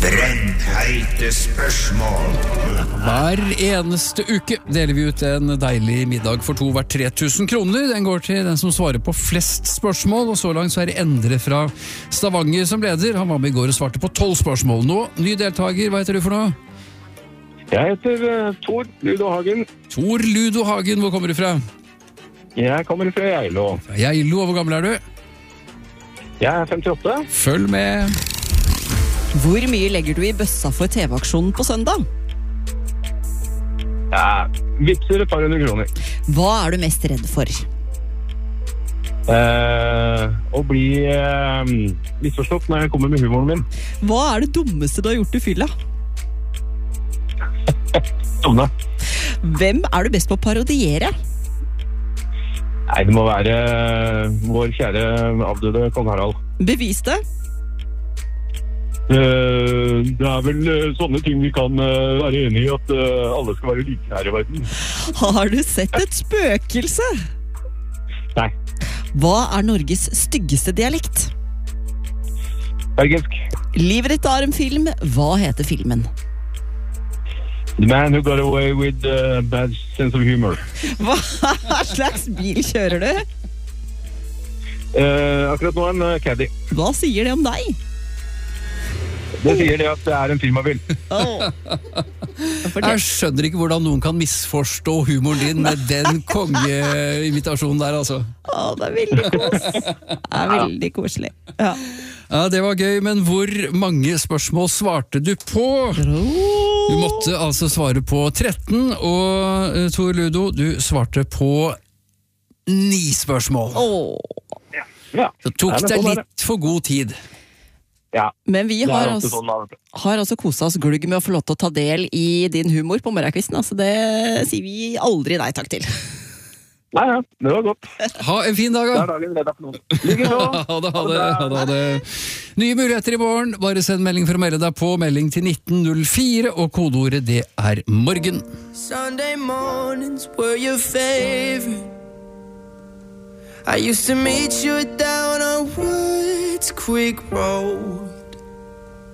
Brennheite spørsmål. Hver eneste uke deler vi ut en deilig middag for to hvert 3000 kroner. Den går til den som svarer på flest spørsmål, og så langt så er det Endre fra Stavanger som leder. Han var med i går og svarte på 12 spørsmål. Nå, ny deltaker, hva heter du for noe? Jeg heter Tor Ludo Hagen. Tor Ludo Hagen, hvor kommer du fra? Jeg kommer fra Geilo. Geilo, og hvor gammel er du? Jeg er 58. Følg med. Hvor mye legger du i bøssa for TV-aksjonen på søndag? Jeg vipser et par hundre kroner. Hva er du mest redd for? Å bli misforstått når jeg kommer med humoren min. Hva er det dummeste du har gjort i fylla? Sovne. Hvem er du best på å parodiere? Nei, det må være vår kjære avdøde kong Harald. Bevis det. Det er vel sånne ting vi kan være enige i, at alle skal være like her i verden. Har du sett et spøkelse? Nei. Hva er Norges styggeste dialekt? Bergensk. Livet ditt er en film. Hva heter filmen? The man who got away with a bad sense of humor. Hva slags bil kjører du? Akkurat nå en caddy. Hva sier det om deg? Det sier det at det er en firmabil. Jeg skjønner ikke hvordan noen kan misforstå humoren din med den kongeimitasjonen der, altså. Det er veldig kos. Det er veldig koselig. Ja. Ja, det var gøy, men hvor mange spørsmål svarte du på? Du måtte altså svare på 13, og Tor Ludo, du svarte på 9 spørsmål. Ja. Så tok det litt for god tid. Ja. Men vi har altså koset oss glugg med å få lov til å ta del i din humor på morgenkvisten. Altså det sier vi aldri nei takk til. Nei, ja, det var godt. Ha en fin dag, da. Det er dagen redda for noen. Lykke til. Ha det. Nye muligheter i morgen. Bare send melding for å melde deg på. Melding til 1904, og kodeordet det er morgen. Sunday mornings were your favorite. I used to meet you down on Woods Creek Road.